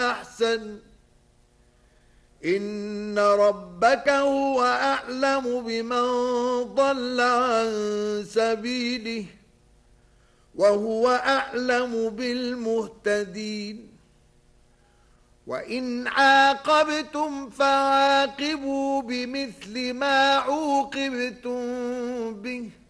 أحسن إن ربك هو أعلم بمن ضل عن سبيله وهو أعلم بالمهتدين وإن عاقبتم فعاقبوا بمثل ما عوقبتم به